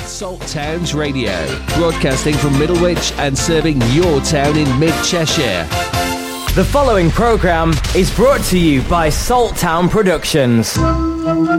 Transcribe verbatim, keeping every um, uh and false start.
Salt Towns Radio, broadcasting from Middlewich and serving your town in mid-Cheshire. The following programme is brought to you by Salt Town Productions.